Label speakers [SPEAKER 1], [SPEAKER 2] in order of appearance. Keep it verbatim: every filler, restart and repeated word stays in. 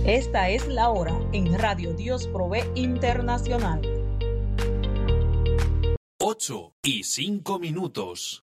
[SPEAKER 1] Esta es la hora en Radio Dios Provee Internacional.
[SPEAKER 2] ocho y cinco minutos.